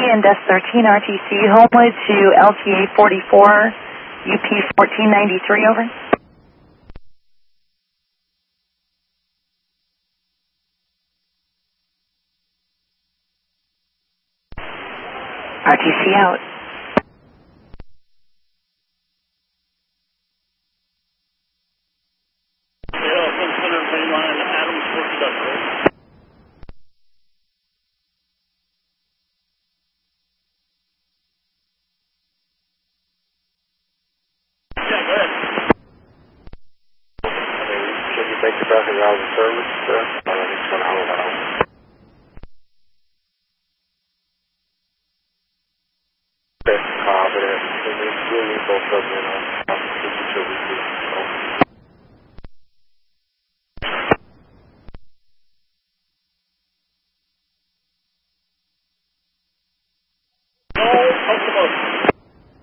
and Desk 13 RTC, Homewood to LTA 44, UP 1493, over. RTC out. Make the traffic out of service, it's 1 hour now. Okay, but it's really both of them, No,